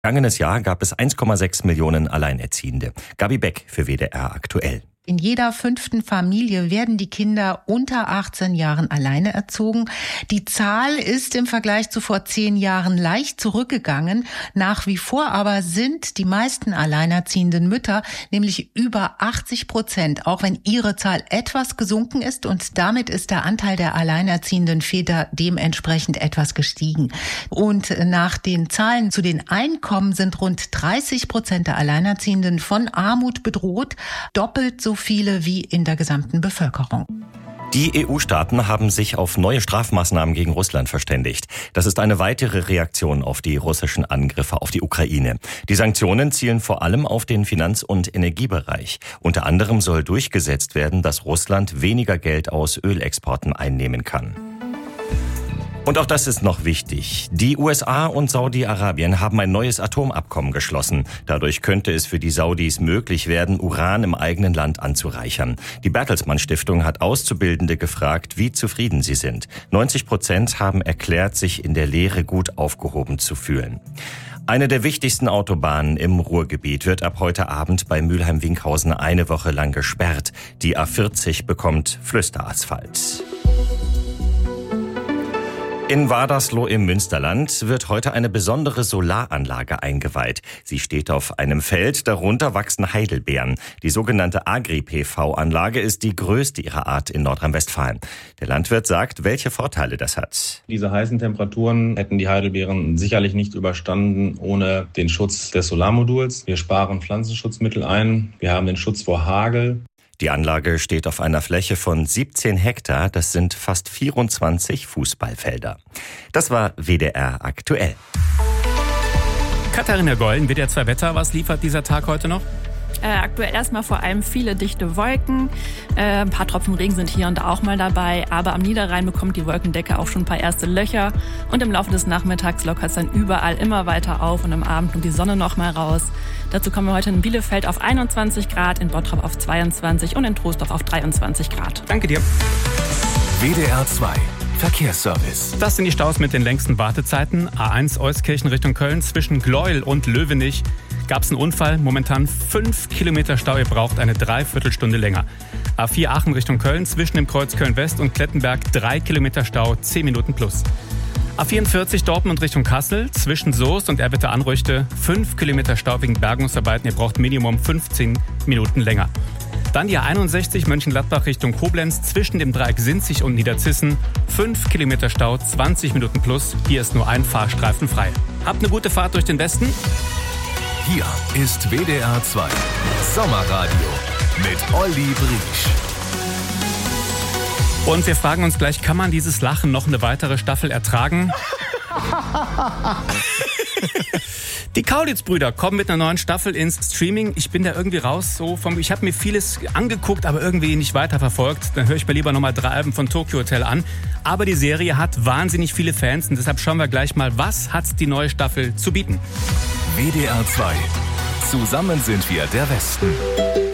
Vergangenes Jahr gab es 1,6 Millionen Alleinerziehende. Gabi Beck für WDR aktuell. In jeder 5. Familie werden die Kinder unter 18 Jahren alleine erzogen. Die Zahl ist im Vergleich zu vor 10 Jahren leicht zurückgegangen. Nach wie vor aber sind die meisten alleinerziehenden Mütter, nämlich über 80%, auch wenn ihre Zahl etwas gesunken ist, und damit ist der Anteil der alleinerziehenden Väter dementsprechend etwas gestiegen. Und nach den Zahlen zu den Einkommen sind rund 30% der Alleinerziehenden von Armut bedroht, doppelt so viele wie in der gesamten Bevölkerung. Die EU-Staaten haben sich auf neue Strafmaßnahmen gegen Russland verständigt. Das ist eine weitere Reaktion auf die russischen Angriffe auf die Ukraine. Die Sanktionen zielen vor allem auf den Finanz- und Energiebereich. Unter anderem soll durchgesetzt werden, dass Russland weniger Geld aus Ölexporten einnehmen kann. Und auch das ist noch wichtig. Die USA und Saudi-Arabien haben ein neues Atomabkommen geschlossen. Dadurch könnte es für die Saudis möglich werden, Uran im eigenen Land anzureichern. Die Bertelsmann Stiftung hat Auszubildende gefragt, wie zufrieden sie sind. 90% haben erklärt, sich in der Lehre gut aufgehoben zu fühlen. Eine der wichtigsten Autobahnen im Ruhrgebiet wird ab heute Abend bei Mülheim-Winkhausen eine Woche lang gesperrt. Die A40 bekommt Flüsterasphalt. In Wadersloh im Münsterland wird heute eine besondere Solaranlage eingeweiht. Sie steht auf einem Feld, darunter wachsen Heidelbeeren. Die sogenannte Agri-PV-Anlage ist die größte ihrer Art in Nordrhein-Westfalen. Der Landwirt sagt, welche Vorteile das hat. Diese heißen Temperaturen hätten die Heidelbeeren sicherlich nicht überstanden ohne den Schutz des Solarmoduls. Wir sparen Pflanzenschutzmittel ein. Wir haben den Schutz vor Hagel. Die Anlage steht auf einer Fläche von 17 Hektar. Das sind fast 24 Fußballfelder. Das war WDR aktuell. Katharina Golden, WDR 2 Wetter. Was liefert dieser Tag heute noch? Aktuell erstmal vor allem viele dichte Wolken. Ein paar Tropfen Regen sind hier und da auch mal dabei. Aber am Niederrhein bekommt die Wolkendecke auch schon ein paar erste Löcher. Und im Laufe des Nachmittags lockert es dann überall immer weiter auf. Und am Abend kommt die Sonne noch mal raus. Dazu kommen wir heute in Bielefeld auf 21 Grad, in Bottrop auf 22 und in Troisdorf auf 23 Grad. Danke dir. WDR 2 Verkehrsservice. Das sind die Staus mit den längsten Wartezeiten. A1 Euskirchen Richtung Köln zwischen Gleuel und Löwenich gab es einen Unfall. Momentan 5 Kilometer Stau. Ihr braucht eine Dreiviertelstunde länger. A4 Aachen Richtung Köln zwischen dem Kreuz Köln-West und Klettenberg 3 Kilometer Stau, 10 Minuten plus. A44 Dortmund Richtung Kassel zwischen Soest und Erwitte-Anrüchte 5 Kilometer Stau wegen Bergungsarbeiten. Ihr braucht Minimum 15 Minuten länger. Dann die A61 Mönchengladbach Richtung Koblenz zwischen dem Dreieck Sinzig und Niederzissen. 5 Kilometer Stau, 20 Minuten plus. Hier ist nur ein Fahrstreifen frei. Habt eine gute Fahrt durch den Westen. Hier ist WDR 2 Sommerradio mit Olli Briesch. Und wir fragen uns gleich, kann man dieses Lachen noch eine weitere Staffel ertragen? Die Kaulitz-Brüder kommen mit einer neuen Staffel ins Streaming. Ich bin da irgendwie raus. Ich habe mir vieles angeguckt, aber irgendwie nicht weiterverfolgt. Dann höre ich mir lieber nochmal 3 Alben von Tokyo Hotel an. Aber die Serie hat wahnsinnig viele Fans und deshalb schauen wir gleich mal, was hat die neue Staffel zu bieten. WDR 2. Zusammen sind wir der Westen.